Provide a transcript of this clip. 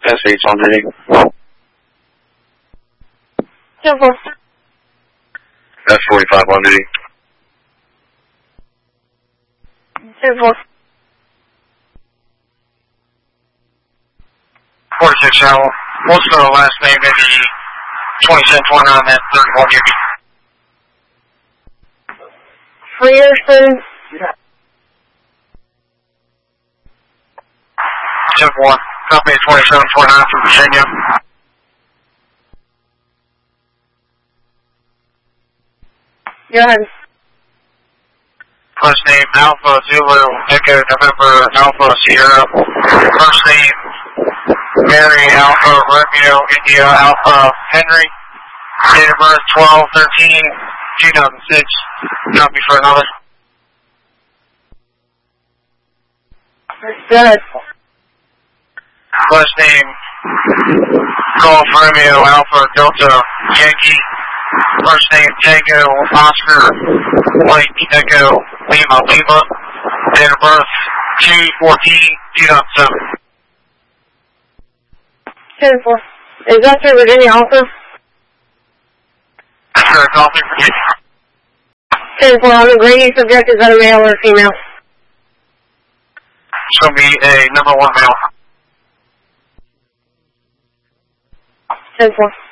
S8's on duty. 10-4. S45 on duty. 10-4. 46 Channel. What's the last name? Maybe 2729 at 31 duty. Frierson. 10-4. Copy 2729 from Virginia. Go ahead. First name Alpha Zulu Echo November Alpha Sierra. First name Mary Alpha Romeo India Alpha Henry. Date of birth 12/13/2006. Copy for another. Go ahead. First name Golf Romeo Alpha Delta Yankee. First name Tango Oscar White Echo Lima Lima. Date of birth 2/14/2007. 10-4. Is that for Virginia also? Sure, Coffee Virginia. 10-4. On the grading subject, is that a male or a female? It's going to be a number 1 male. 10-4.